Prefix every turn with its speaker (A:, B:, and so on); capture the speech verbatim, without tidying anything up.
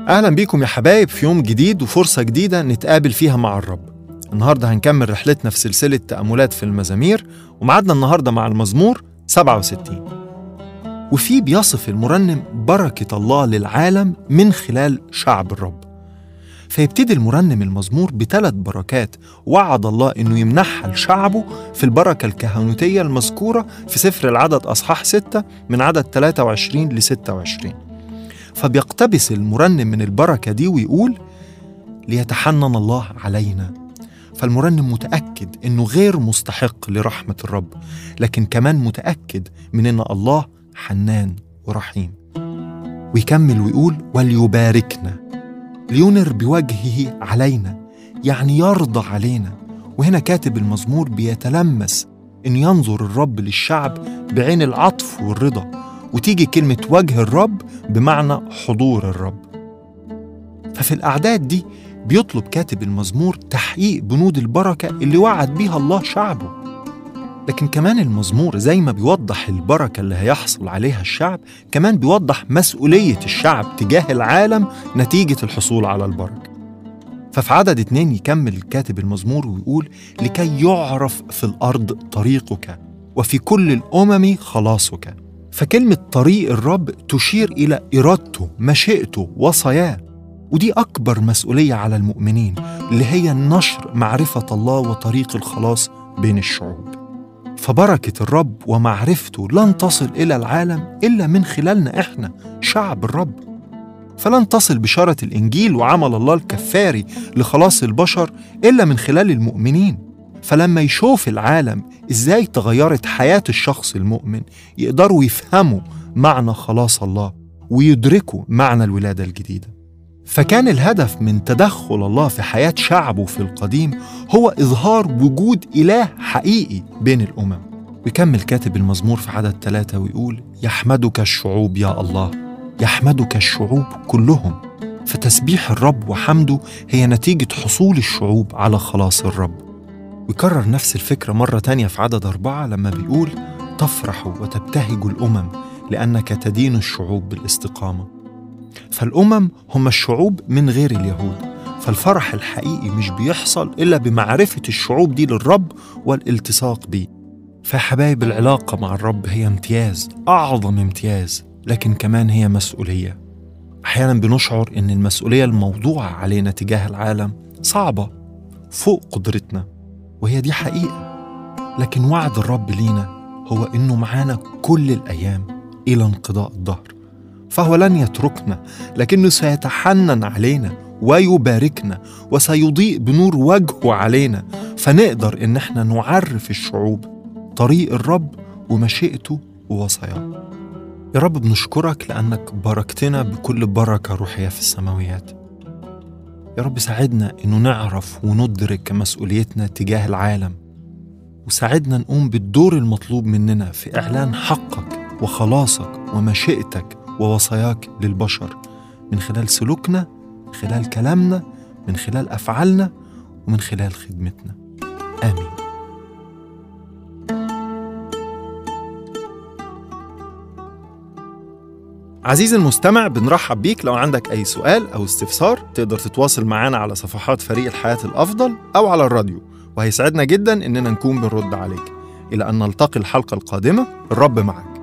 A: أهلا بيكم يا حبايب في يوم جديد وفرصة جديدة نتقابل فيها مع الرب. النهاردة هنكمل رحلتنا في سلسلة تأملات في المزامير، ومعادنا النهاردة مع المزمور سبعة وستين، وفيه بيصف المرنم بركة الله للعالم من خلال شعب الرب. فيبتدي المرنم المزمور بثلاث بركات وعد الله إنه يمنحها لشعبه في البركة الكهنوتية المذكورة في سفر العدد أصحاح ستة من عدد ثلاثة وعشرين ل ستة وعشرين. فبيقتبس المرنم من البركة دي ويقول: ليتحنن الله علينا. فالمرنم متأكد إنه غير مستحق لرحمة الرب، لكن كمان متأكد من إن الله حنان ورحيم. ويكمل ويقول: وليباركنا، لينر بوجهه علينا، يعني يرضى علينا. وهنا كاتب المزمور بيتلمس إن ينظر الرب للشعب بعين العطف والرضا، وتيجي كلمة وجه الرب بمعنى حضور الرب. ففي الأعداد دي بيطلب كاتب المزمور تحقيق بنود البركة اللي وعد بيها الله شعبه. لكن كمان المزمور زي ما بيوضح البركة اللي هيحصل عليها الشعب، كمان بيوضح مسؤولية الشعب تجاه العالم نتيجة الحصول على البركة. ففي عدد اتنين يكمل كاتب المزمور ويقول: لكي يعرف في الأرض طريقك وفي كل الأمم خلاصك. فكلمة طريق الرب تشير إلى إرادته، مشيئته، وصاياه، ودي أكبر مسؤولية على المؤمنين، اللي هي نشر معرفة الله وطريق الخلاص بين الشعوب. فبركة الرب ومعرفته لن تصل إلى العالم إلا من خلالنا إحنا شعب الرب. فلن تصل بشارة الإنجيل وعمل الله الكفاري لخلاص البشر إلا من خلال المؤمنين. فلما يشوف العالم إزاي تغيرت حياة الشخص المؤمن، يقدروا يفهموا معنى خلاص الله ويدركوا معنى الولادة الجديدة. فكان الهدف من تدخل الله في حياة شعبه في القديم هو إظهار وجود إله حقيقي بين الأمم. ويكمل كاتب المزمور في عدد ثلاثة ويقول: يحمدك الشعوب يا الله، يحمدك الشعوب كلهم. فتسبيح الرب وحمده هي نتيجة حصول الشعوب على خلاص الرب. ويكرر نفس الفكرة مرة تانية في عدد أربعة لما بيقول: تفرح وتبتهج الأمم لأنك تدين الشعوب بالاستقامة. فالأمم هم الشعوب من غير اليهود، فالفرح الحقيقي مش بيحصل إلا بمعرفة الشعوب دي للرب والالتصاق بيه. فحبايب العلاقة مع الرب هي امتياز، أعظم امتياز، لكن كمان هي مسؤولية. أحيانا بنشعر إن المسؤولية الموضوعة علينا تجاه العالم صعبة فوق قدرتنا، وهي دي حقيقة. لكن وعد الرب لينا هو إنه معانا كل الأيام إلى انقضاء الدهر. فهو لن يتركنا، لكنه سيتحنن علينا ويباركنا وسيضيء بنور وجهه علينا، فنقدر إن احنا نعرف الشعوب طريق الرب ومشيئته ووصاياه. يا رب بنشكرك لأنك باركتنا بكل بركة روحية في السماويات. يا رب ساعدنا إنه نعرف وندرك مسؤوليتنا تجاه العالم، وساعدنا نقوم بالدور المطلوب مننا في إعلان حقك وخلاصك ومشيئتك ووصاياك للبشر، من خلال سلوكنا، من خلال كلامنا، من خلال أفعالنا، ومن خلال خدمتنا. آمين. عزيزي المستمع، بنرحب بيك. لو عندك أي سؤال أو استفسار تقدر تتواصل معنا على صفحات فريق الحياة الأفضل أو على الراديو، وهيسعدنا جدا إننا نكون بنرد عليك. إلى أن نلتقي الحلقة القادمة، الرب معك.